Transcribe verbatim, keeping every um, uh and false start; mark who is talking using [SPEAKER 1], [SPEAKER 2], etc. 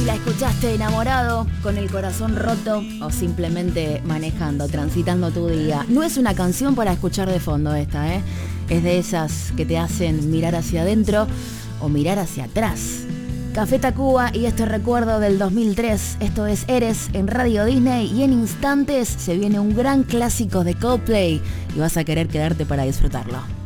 [SPEAKER 1] La escuchaste enamorado, con el corazón roto o simplemente manejando, transitando tu día. No es una canción para escuchar de fondo esta, ¿eh? Es de esas que te hacen mirar hacia adentro o mirar hacia atrás. Café Tacuba y este recuerdo del dos mil tres. Esto es Eres en Radio Disney y en instantes se viene un gran clásico de Coldplay y vas a querer quedarte para disfrutarlo.